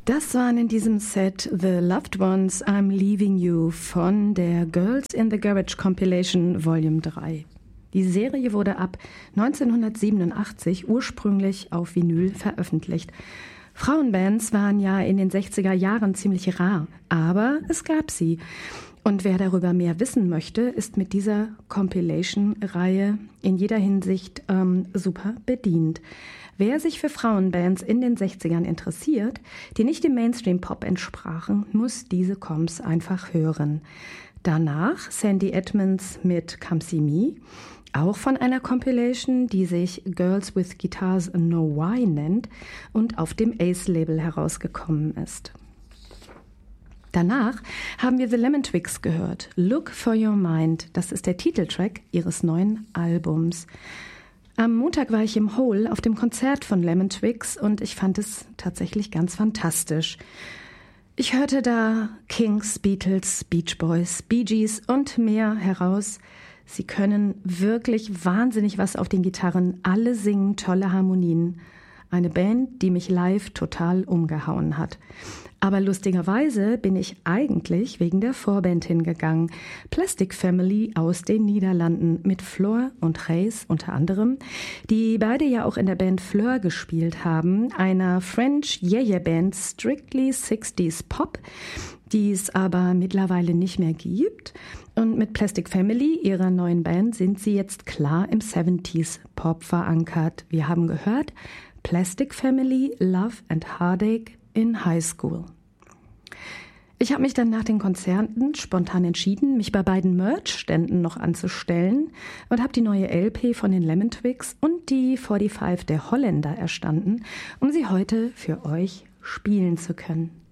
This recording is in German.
Das waren in diesem Set The Loved Ones, I'm Leaving You von der Girls in the Garage Compilation Volume 3. Die Serie wurde ab 1987 ursprünglich auf Vinyl veröffentlicht. Frauenbands waren ja in den 60er Jahren ziemlich rar, aber es gab sie. Und wer darüber mehr wissen möchte, ist mit dieser Compilation-Reihe in jeder Hinsicht super bedient. Wer sich für Frauenbands in den 60ern interessiert, die nicht dem Mainstream-Pop entsprachen, muss diese Comps einfach hören. Danach Sandy Edmonds mit Come See Me, auch von einer Compilation, die sich Girls with Guitars Know Why nennt und auf dem Ace-Label herausgekommen ist. Danach haben wir The Lemon Twigs gehört. Look for Your Mind, das ist der Titeltrack ihres neuen Albums. Am Montag war ich im Hole auf dem Konzert von Lemon Twigs und ich fand es tatsächlich ganz fantastisch. Ich hörte da Kings, Beatles, Beach Boys, Bee Gees und mehr heraus. Sie können wirklich wahnsinnig was auf den Gitarren. Alle singen tolle Harmonien. Eine Band, die mich live total umgehauen hat. Aber lustigerweise bin ich eigentlich wegen der Vorband hingegangen. Plastic Family aus den Niederlanden mit Floor und Reis unter anderem, die beide ja auch in der Band Fleur gespielt haben, einer French Yeah-Yeah-Band Strictly 60s Pop, die es aber mittlerweile nicht mehr gibt. Und mit Plastic Family, ihrer neuen Band, sind sie jetzt klar im 70s Pop verankert. Wir haben gehört, Plastic Family, Love and Heartache in High School. Ich habe mich dann nach den Konzerten spontan entschieden, mich bei beiden Merch-Ständen noch anzustellen und habe die neue LP von den Lemon Twigs und die 45 der Holländer erstanden, um sie heute für euch spielen zu können.